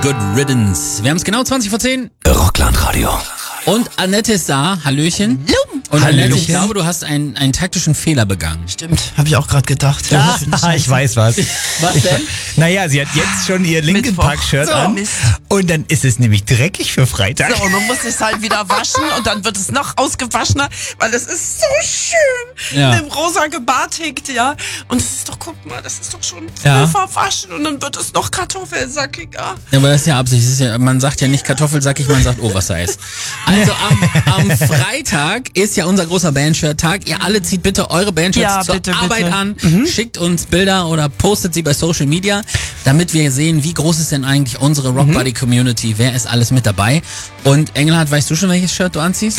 Good Riddance. Wir haben es genau 20 vor 10. Rockland-Radio. Und Annette ist da. Hallöchen. Und Hallöchen. Annette, ich glaube, du hast einen taktischen Fehler begangen. Stimmt, habe ich auch gerade gedacht. Ja, ich weiß was. Was denn? Naja, sie hat jetzt schon ihr Linkin Mittwoch. Park-Shirt So, an. Mist. Und dann ist es nämlich dreckig für Freitag. So, und dann muss ich es halt wieder waschen und dann wird es noch ausgewaschener, weil es ist so schön Ja. in dem rosa gebartigt, ja. Und es ist doch, guck mal, das ist doch schon voll Ja. verwaschen und dann wird es noch kartoffelsackiger. Ja, aber das ist ja Absicht. Das ist ja, man sagt ja nicht Kartoffelsackig, man sagt Oversize. Also am Freitag ist ja unser großer Bandshirt-Tag. Ihr alle zieht bitte eure Bandshirts Ja, zur bitte, Arbeit bitte. an, schickt uns Bilder oder postet sie bei Social Media, damit wir sehen, wie groß ist denn eigentlich unsere Rock Buddy Community, wer ist alles mit dabei. Und Engelhardt, weißt du schon, welches Shirt du anziehst?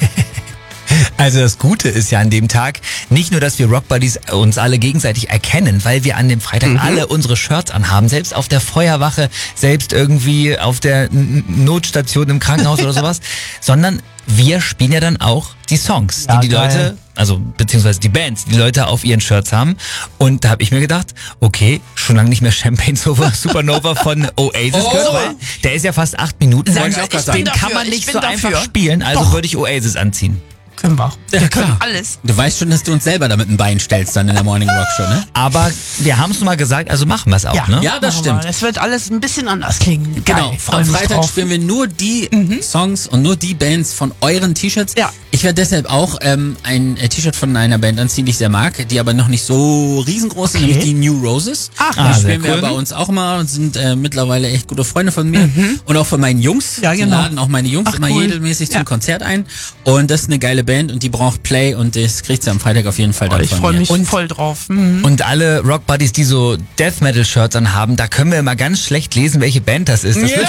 Also das Gute ist ja an dem Tag nicht nur, dass wir Rock Buddies uns alle gegenseitig erkennen, weil wir an dem Freitag alle unsere Shirts anhaben, selbst auf der Feuerwache, selbst irgendwie auf der Notstation im Krankenhaus oder sowas, sondern wir spielen ja dann auch die Songs, Ja, die geil. Leute, also beziehungsweise die Bands, die Leute auf ihren Shirts haben. Und da habe ich mir gedacht, okay, schon lange nicht mehr Champagne Supernova von Oasis gehört, weil der ist ja fast 8 Minuten Sag lang. ich auch grad Den sagen. kann man Ich nicht bin so dafür. einfach spielen, also Doch. würde ich Oasis anziehen. Können wir auch. Ja, Wir können klar. alles. Du weißt schon, dass du uns selber damit ein Bein stellst dann in der Morning Rock Show, ne? Aber wir haben es mal gesagt, also machen wir es auch, ne? Ja, das Machen stimmt. wir. Es wird alles ein bisschen anders klingen. Genau, Geil, freu am mich Freitag drauf. spielen wir nur die Songs und nur die Bands von euren T-Shirts. Ja. Ich werde deshalb auch ein T-Shirt von einer Band anziehen, die ich sehr mag, die aber noch nicht so riesengroß sind, Okay. nämlich die New Roses. Ach, die sehr spielen wir cool. bei uns auch mal und sind mittlerweile echt gute Freunde von mir und auch von meinen Jungs. Ja, Die genau. laden auch meine Jungs Ach, immer cool. regelmäßig zum Ja. Konzert ein und das ist eine geile Band und die braucht Play und das kriegt sie am Freitag auf jeden Fall dann Ich von freue mir. mich voll drauf. Mhm. Und alle Rock Buddies, die so Death Metal Shirts anhaben, da können wir immer ganz schlecht lesen, welche Band das ist. Das Ja. wird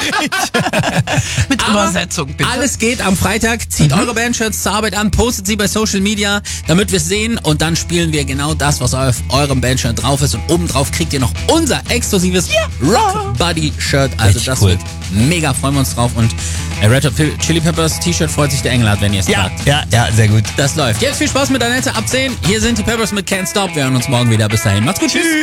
Mit Aber Übersetzung, bitte. Alles geht am Freitag. Zieht eure Bandshirts zur Arbeit an, postet sie bei Social Media, damit wir es sehen. Und dann spielen wir genau das, was auf eurem Bandshirt drauf ist. Und obendrauf kriegt ihr noch unser exklusives Rock Buddy Shirt. Also Richtig das cool. wird mega, freuen wir uns drauf. Und Red Hot Chili Peppers T-Shirt freut sich der Engelhardt, wenn ihr es tragt. ja, sehr gut. Das läuft. Jetzt viel Spaß mit Annette ab 10. Hier sind die Peppers mit Can't Stop. Wir hören uns morgen wieder. Bis dahin. Macht's gut. Tschüss.